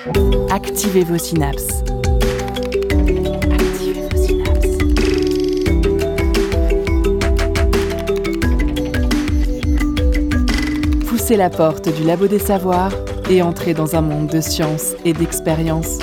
Activez vos synapses. Activez vos synapses. Poussez la porte du Labo des Savoirs et entrez dans un monde de science et d'expérience.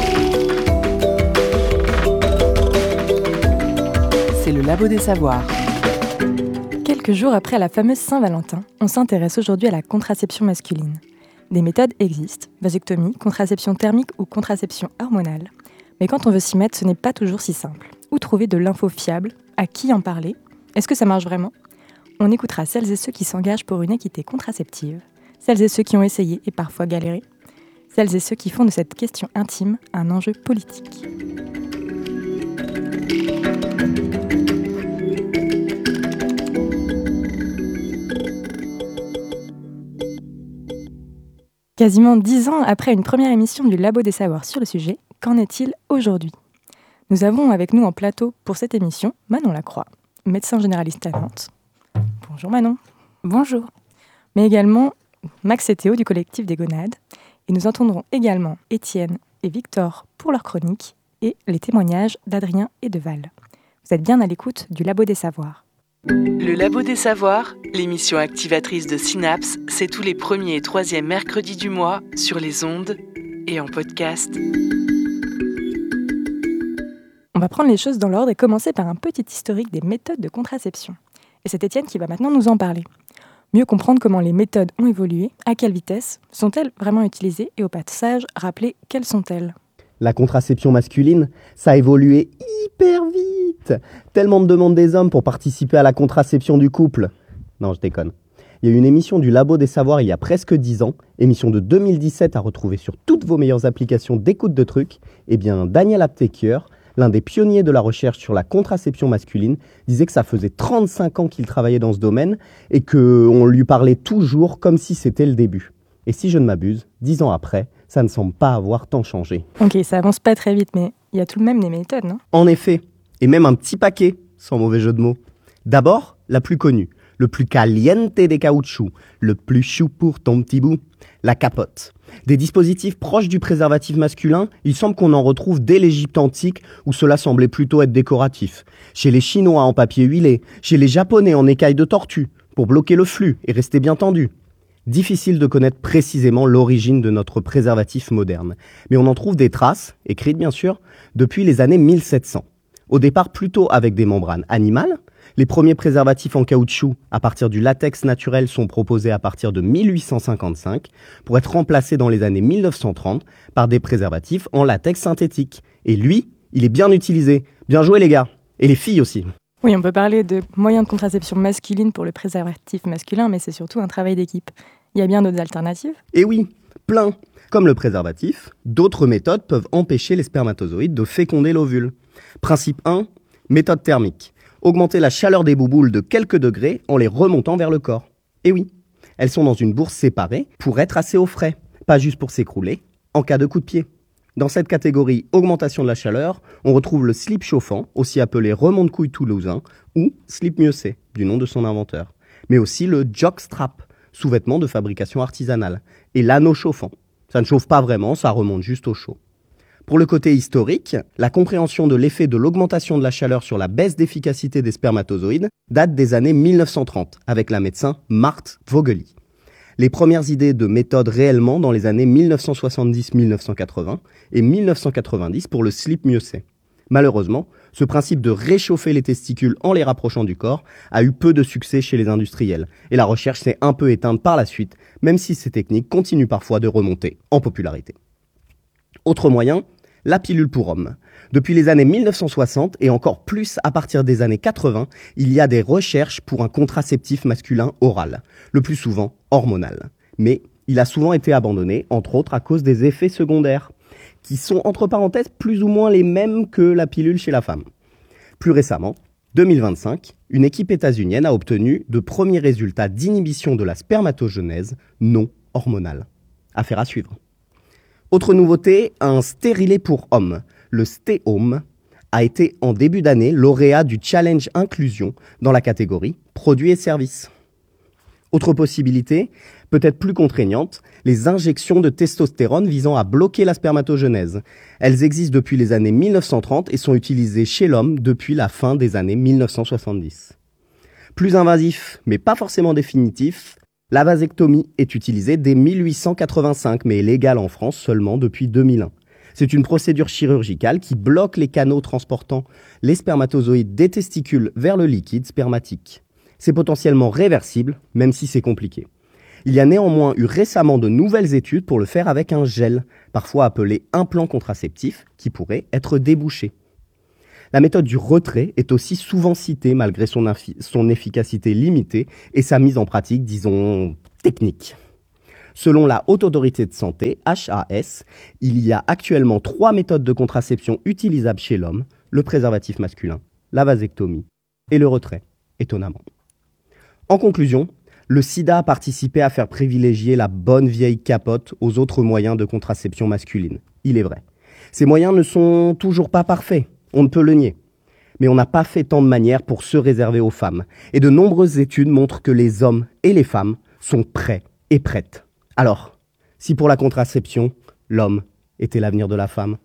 C'est le Labo des Savoirs. Quelques jours après la fameuse Saint-Valentin, on s'intéresse aujourd'hui à la contraception masculine. Des méthodes existent, vasectomie, contraception thermique ou contraception hormonale. Mais quand on veut s'y mettre, ce n'est pas toujours si simple. Où trouver de l'info fiable? À qui en parler? Est-ce que ça marche vraiment? On écoutera celles et ceux qui s'engagent pour une équité contraceptive, celles et ceux qui ont essayé et parfois galéré, celles et ceux qui font de cette question intime un enjeu politique. Quasiment 10 ans après une première émission du Labo des Savoirs sur le sujet, qu'en est-il aujourd'hui? Nous avons avec nous en plateau pour cette émission Manon Lacroix, médecin généraliste à Nantes. Bonjour Manon. Bonjour. Mais également Max et Théo du collectif des Gonades. Et nous entendrons également Étienne et Victor pour leur chronique et les témoignages d'Adrien et de Val. Vous êtes bien à l'écoute du Labo des Savoirs. Le Labo des Savoirs, l'émission activatrice de Synapse, c'est tous les premiers et troisièmes mercredis du mois sur les ondes et en podcast. On va prendre les choses dans l'ordre et commencer par un petit historique des méthodes de contraception. Et c'est Étienne qui va maintenant nous en parler. Mieux comprendre comment les méthodes ont évolué, à quelle vitesse, sont-elles vraiment utilisées et au passage, rappeler quelles sont-elles. La contraception masculine, ça a évolué hyper vite. Tellement de demandes des hommes pour participer à la contraception du couple. Non, je déconne. Il y a eu une émission du Labo des Savoirs il y a presque 10 ans, émission de 2017 à retrouver sur toutes vos meilleures applications d'écoute de trucs. Eh bien, Daniel Aptekier, l'un des pionniers de la recherche sur la contraception masculine, disait que ça faisait 35 ans qu'il travaillait dans ce domaine et qu'on lui parlait toujours comme si c'était le début. Et si je ne m'abuse, 10 ans après, ça ne semble pas avoir tant changé. Ok, ça avance pas très vite, mais il y a tout de même des méthodes, non? En effet, et même un petit paquet, sans mauvais jeu de mots. D'abord, la plus connue, le plus caliente des caoutchoucs, le plus chou pour ton petit bout, la capote. Des dispositifs proches du préservatif masculin, il semble qu'on en retrouve dès l'Égypte antique, où cela semblait plutôt être décoratif. Chez les Chinois en papier huilé, chez les Japonais en écailles de tortue, pour bloquer le flux et rester bien tendu. Difficile de connaître précisément l'origine de notre préservatif moderne, mais on en trouve des traces, écrites bien sûr, depuis les années 1700. Au départ plutôt avec des membranes animales, les premiers préservatifs en caoutchouc à partir du latex naturel sont proposés à partir de 1855 pour être remplacés dans les années 1930 par des préservatifs en latex synthétique. Et lui, il est bien utilisé. Bien joué les gars. Et les filles aussi. Oui, on peut parler de moyens de contraception masculine pour le préservatif masculin, mais c'est surtout un travail d'équipe. Il y a bien d'autres alternatives? Et oui, plein. Comme le préservatif, d'autres méthodes peuvent empêcher les spermatozoïdes de féconder l'ovule. Principe 1, méthode thermique. Augmenter la chaleur des bouboules de quelques degrés en les remontant vers le corps. Et oui, elles sont dans une bourse séparée pour être assez au frais, pas juste pour s'écrouler en cas de coup de pied. Dans cette catégorie augmentation de la chaleur, on retrouve le slip chauffant, aussi appelé remonte-couille toulousain, ou slip mieuxé, du nom de son inventeur. Mais aussi le jockstrap, sous-vêtement de fabrication artisanale, et l'anneau chauffant. Ça ne chauffe pas vraiment, ça remonte juste au chaud. Pour le côté historique, la compréhension de l'effet de l'augmentation de la chaleur sur la baisse d'efficacité des spermatozoïdes date des années 1930, avec la médecin Marthe Vogeli. Les premières idées de méthode réellement dans les années 1970-1980 et 1990 pour le slip mieuxé. Malheureusement, ce principe de réchauffer les testicules en les rapprochant du corps a eu peu de succès chez les industriels et la recherche s'est un peu éteinte par la suite, même si ces techniques continuent parfois de remonter en popularité. Autre moyen, la pilule pour hommes. Depuis les années 1960 et encore plus à partir des années 80, il y a des recherches pour un contraceptif masculin oral, le plus souvent hormonal. Mais il a souvent été abandonné, entre autres à cause des effets secondaires, qui sont entre parenthèses plus ou moins les mêmes que la pilule chez la femme. Plus récemment, 2025, une équipe états-unienne a obtenu de premiers résultats d'inhibition de la spermatogenèse non hormonale. Affaire à suivre. Autre nouveauté, un stérilet pour hommes, le Stéhome, a été en début d'année lauréat du Challenge Inclusion dans la catégorie Produits et services. Autre possibilité, Peut-être plus contraignante, les injections de testostérone visant à bloquer la spermatogenèse. Elles existent depuis les années 1930 et sont utilisées chez l'homme depuis la fin des années 1970. Plus invasif, mais pas forcément définitif, la vasectomie est utilisée dès 1885, mais est légale en France seulement depuis 2001. C'est une procédure chirurgicale qui bloque les canaux transportant les spermatozoïdes des testicules vers le liquide spermatique. C'est potentiellement réversible, même si c'est compliqué. Il y a néanmoins eu récemment de nouvelles études pour le faire avec un gel, parfois appelé implant contraceptif, qui pourrait être débouché. La méthode du retrait est aussi souvent citée malgré son efficacité limitée et sa mise en pratique, disons, technique. Selon la Haute Autorité de Santé, HAS, il y a actuellement 3 méthodes de contraception utilisables chez l'homme, le préservatif masculin, la vasectomie et le retrait, étonnamment. En conclusion, le sida a participé à faire privilégier la bonne vieille capote aux autres moyens de contraception masculine. Il est vrai. Ces moyens ne sont toujours pas parfaits, on ne peut le nier. Mais on n'a pas fait tant de manières pour se réserver aux femmes. Et de nombreuses études montrent que les hommes et les femmes sont prêts et prêtes. Alors, si pour la contraception, l'homme était l'avenir de la femme.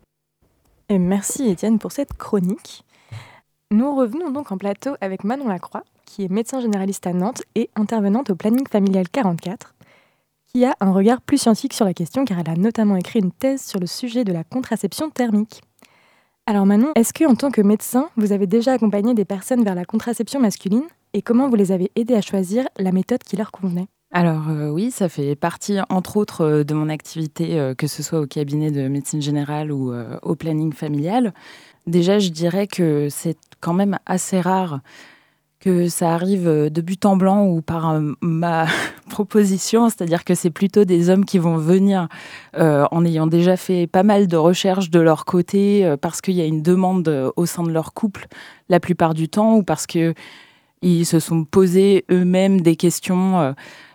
Et merci Étienne pour cette chronique. Nous revenons donc en plateau avec Manon Lacroix, qui est médecin généraliste à Nantes et intervenante au Planning Familial 44, qui a un regard plus scientifique sur la question car elle a notamment écrit une thèse sur le sujet de la contraception thermique. Alors Manon, est-ce que en tant que médecin, vous avez déjà accompagné des personnes vers la contraception masculine et comment vous les avez aidées à choisir la méthode qui leur convenait ? Alors oui, ça fait partie entre autres de mon activité, que ce soit au cabinet de médecine générale ou au planning familial. Déjà, je dirais que c'est quand même assez rare que ça arrive de but en blanc ou par ma proposition, c'est-à-dire que c'est plutôt des hommes qui vont venir en ayant déjà fait pas mal de recherches de leur côté parce qu'il y a une demande au sein de leur couple la plupart du temps ou parce qu'ils se sont posés eux-mêmes des questions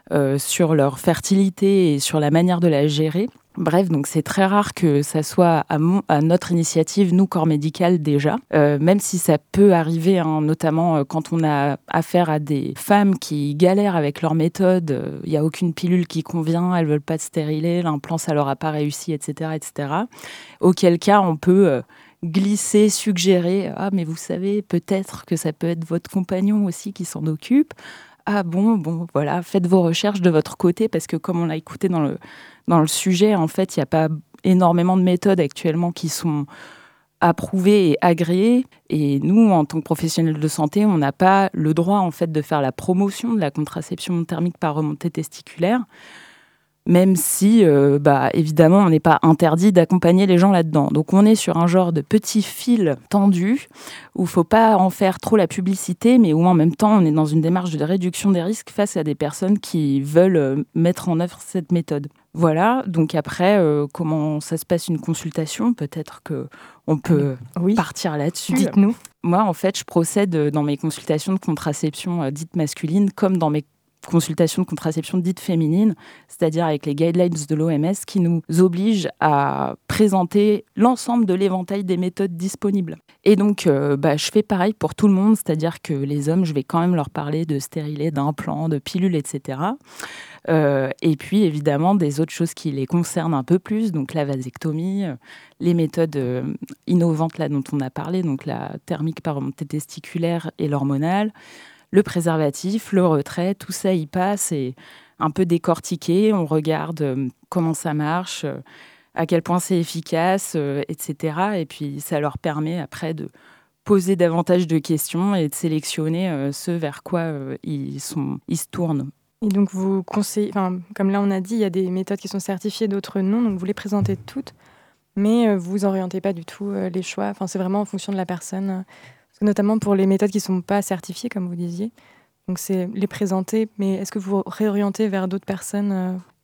sur leur fertilité et sur la manière de la gérer. Bref, donc c'est très rare que ça soit à notre initiative, nous, corps médical déjà, même si ça peut arriver, hein, notamment quand on a affaire à des femmes qui galèrent avec leur méthode, il n'y a aucune pilule qui convient, elles ne veulent pas de stérilet, l'implant ça leur a pas réussi, etc., etc. Auquel cas, on peut glisser, suggérer « Ah, mais vous savez, peut-être que ça peut être votre compagnon aussi qui s'en occupe ». Ah bon, voilà, faites vos recherches de votre côté, parce que comme on l'a écouté dans le sujet, en fait, il n'y a pas énormément de méthodes actuellement qui sont approuvées et agréées. Et nous, en tant que professionnels de santé, on n'a pas le droit, en fait, de faire la promotion de la contraception thermique par remontée testiculaire, même si, évidemment, on n'est pas interdit d'accompagner les gens là-dedans. Donc, on est sur un genre de petit fil tendu où il ne faut pas en faire trop la publicité, mais où en même temps, on est dans une démarche de réduction des risques face à des personnes qui veulent mettre en œuvre cette méthode. Voilà, donc après, comment ça se passe une consultation ? Peut-être qu'on peut partir là-dessus. Dites-nous. Moi, en fait, je procède dans mes consultations de contraception dites masculines comme dans mes consultation de contraception dite féminine, c'est-à-dire avec les guidelines de l'OMS qui nous obligent à présenter l'ensemble de l'éventail des méthodes disponibles. Et donc, je fais pareil pour tout le monde, c'est-à-dire que les hommes, je vais quand même leur parler de stérilet, d'implants, de pilules, etc. Et puis, évidemment, des autres choses qui les concernent un peu plus, donc la vasectomie, les méthodes innovantes là dont on a parlé, donc la thermique par remontée testiculaire et l'hormonale, le préservatif, le retrait, tout ça y passe et un peu décortiqué. On regarde comment ça marche, à quel point c'est efficace, etc. Et puis, ça leur permet après de poser davantage de questions et de sélectionner ce vers quoi ils se tournent. Et donc, vous conseillez, comme là on a dit, il y a des méthodes qui sont certifiées, d'autres non, donc vous les présentez toutes, mais vous n'orientez pas du tout les choix. C'est vraiment en fonction de la personne. Notamment pour les méthodes qui ne sont pas certifiées, comme vous disiez. Donc, c'est les présenter, mais est-ce que vous réorientez vers d'autres personnes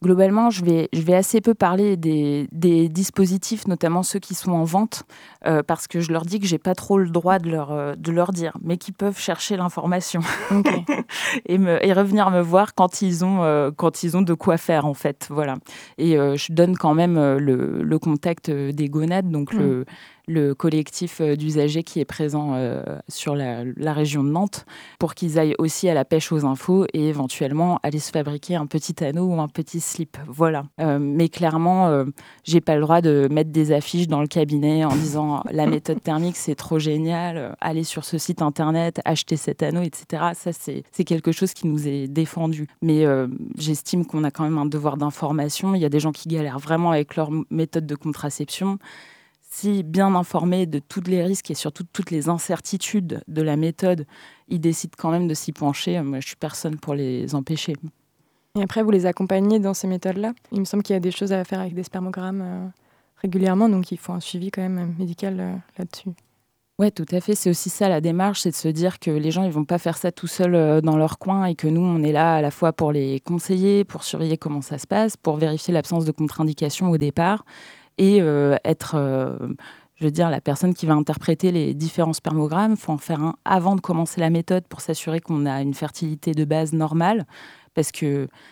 Globalement, je vais assez peu parler des dispositifs, notamment ceux qui sont en vente, parce que je leur dis que j'ai pas trop le droit de leur dire, mais qu'ils peuvent chercher l'information Ok. et revenir me voir quand ils ont de quoi faire, en fait. Voilà. Et je donne quand même le contact des gonades, donc le collectif d'usagers qui est présent sur la région de Nantes, pour qu'ils aillent aussi à la pêche aux infos et éventuellement aller se fabriquer un petit anneau ou un petit slip. Voilà. Mais clairement, j'ai pas le droit de mettre des affiches dans le cabinet en disant la méthode thermique, c'est trop génial, allez sur ce site internet, achetez cet anneau, etc. Ça, c'est quelque chose qui nous est défendu. Mais j'estime qu'on a quand même un devoir d'information. Il y a des gens qui galèrent vraiment avec leur méthode de contraception. Si bien informés de tous les risques et surtout de toutes les incertitudes de la méthode, ils décident quand même de s'y pencher, moi je suis personne pour les empêcher. Et après, vous les accompagnez dans ces méthodes-là. Il me semble qu'il y a des choses à faire avec des spermogrammes régulièrement, donc il faut un suivi quand même médical là-dessus. Oui, tout à fait. C'est aussi ça la démarche, c'est de se dire que les gens ils vont pas faire ça tout seuls dans leur coin et que nous, on est là à la fois pour les conseiller, pour surveiller comment ça se passe, pour vérifier l'absence de contre-indication au départ et être, je veux dire, la personne qui va interpréter les différents spermogrammes. Il faut en faire un avant de commencer la méthode pour s'assurer qu'on a une fertilité de base normale. Parce que